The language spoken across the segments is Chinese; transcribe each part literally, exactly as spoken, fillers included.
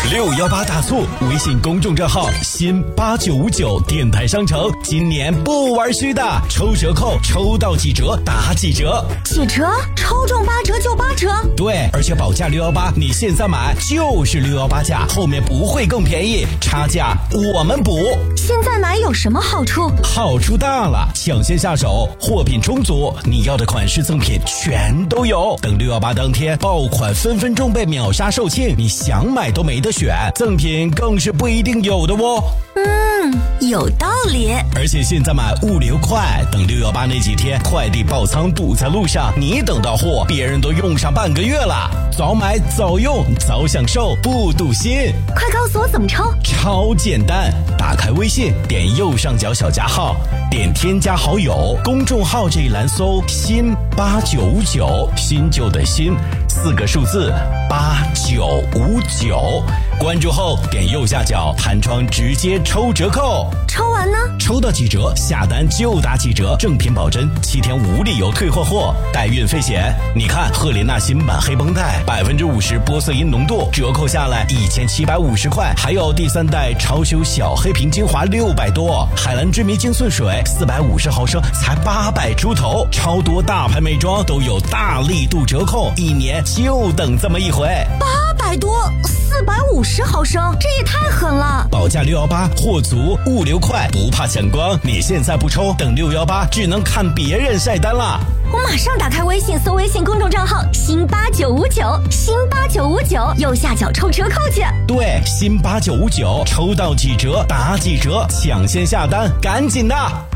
六一八大促，微信公众账号新八九五九电台商城，今年不玩虚的，抽折扣，抽到几折打几折， 几折？抽中八折就八折？ 对，而且保价六一八，你现在买就是六一八价，后面不会更便宜，差价我们补。 现在买有什么好处？ 好处大了，抢先下手，货品充足，你要的款式赠品全都有。等六一八当天，爆款分分钟被秒杀售罄，你想买都没得选，赠品更是不一定有的哦。 嗯，有道理。 而且现在买物流快，等六一八那几天快递爆仓堵在路上，你等到货，别人都用上半个月了。早买早用，早享受不堵心。 快告诉我怎么抽？ 超简单，打开微信，点右上角小加号，点添加好友，公众号这一栏搜新八九五九，新旧的新，四个数字八九五九。关注后点右下角弹窗直接抽折扣。 抽完呢？ 抽到几折下单就打几折，正品保真，七天无理由退换货，代运费险。你看赫莲娜新版黑绷带，百分之五十玻色因浓度，折扣下来一千七百五十块。还有第三代超修小黑瓶精华六百多，海蓝之谜精粹水四百五十毫升才八百出头，超多大牌美妆都有大力度折扣，一年就等这么一回。 八百多，四百五十毫升，这也太狠了！ 保价六一八，货足，物流快，不怕抢光。你现在不抽，等六一八只能看别人晒单了。 我马上打开微信，搜微信公众账号新八九五九，新八九五九，右下角抽折扣去。 对，新八九五九，抽到几折打几折，抢先下单，赶紧的！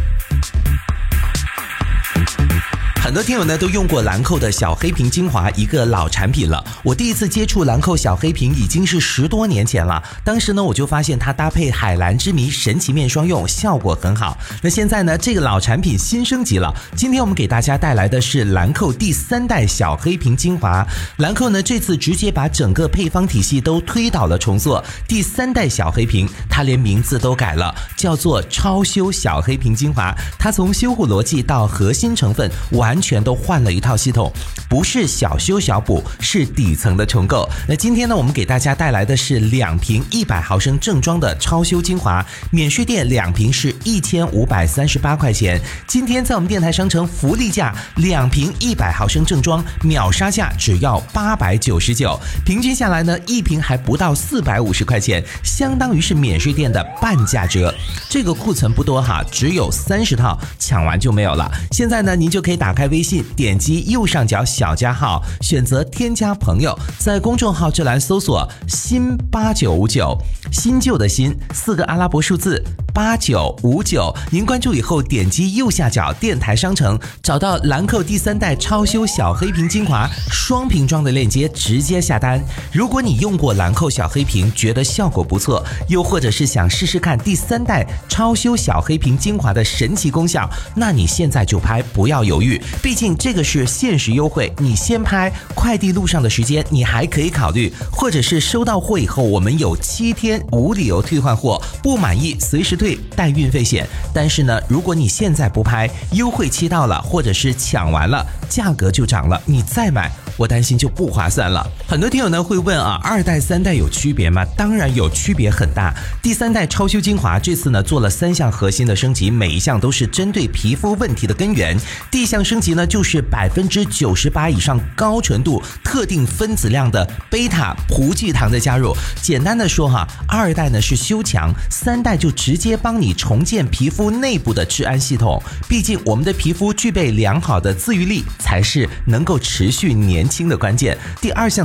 很多听友呢都用过兰蔻的小黑瓶精华，一个老产品了。我第一次接触兰蔻小黑瓶已经是十多年前了，当时呢我就发现它搭配海蓝之谜神奇面霜用效果很好。那现在呢这个老产品新升级了，今天我们给大家带来的是兰蔻第三代小黑瓶精华。兰蔻呢这次直接把整个配方体系都推倒了重做，第三代小黑瓶它连名字都改了，叫做超修小黑瓶精华。它从修护逻辑到核心成分完全都换了一套系统，不是小修小补，是底层的重构。那今天呢我们给大家带来的是两瓶一百毫升正装的超修精华，免税店两瓶是一千五百三十八块钱，今天在我们电台商城福利价，两瓶一百毫升正装秒杀价只要八百九十九，平均下来呢一瓶还不到四百五十块钱，相当于是免税店的半价折。这个库存不多哈，只有三十套，抢完就没有了。现在呢您就可以打开微信，点击右上角小加号，选择添加朋友，在公众号这栏搜索新八九五九，新旧的新，四个阿拉伯数字八九五九。您关注以后点击右下角电台商城，找到兰蔻第三代超修小黑瓶精华双瓶装的链接，直接下单。如果你用过兰蔻小黑瓶觉得效果不错，又或者是想试试看第三代超修小黑瓶精华的神奇功效，那你现在就拍，不要犹豫，毕竟这个是限时优惠，你先拍，快递路上的时间你还可以考虑，或者是收到货以后我们有七天无理由退换货，不满意随时退，带运费险。但是呢如果你现在不拍，优惠期到了，或者是抢完了，价格就涨了，你再买我担心就不划算了。很多听友呢会问啊，二代三代有区别吗？当然有区别很大。第三代超修精华这次呢做了三项核心的升级，每一项都是针对皮肤问题的根源。第一项升级呢就是百分之九十八以上高纯度特定分子量的贝塔葡聚糖的加入。简单的说哈，二代呢是修强，三代就直接帮你重建皮肤内部的治安系统。毕竟我们的皮肤具备良好的自愈力，才是能够持续年轻的关键。第二项